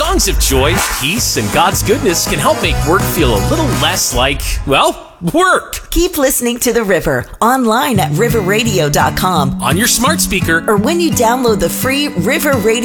Songs of joy, peace, and God's goodness can help make work feel a little less like, well, work. Keep listening to The River online at riverradio.com, On your smart speaker, or when you download the free River Radio